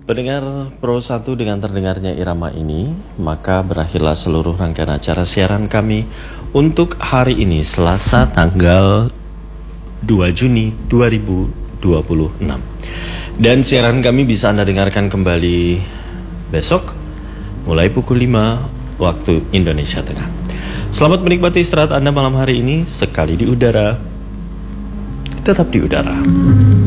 Pendengar Pro 1, dengan terdengarnya irama ini, maka berakhirlah seluruh rangkaian acara siaran kami untuk hari ini, Selasa tanggal 2 Juni 2026. Dan siaran kami bisa Anda dengarkan kembali besok mulai pukul 5 waktu Indonesia Tengah. Selamat menikmati istirahat Anda malam hari ini. Sekali di udara, tetap di udara.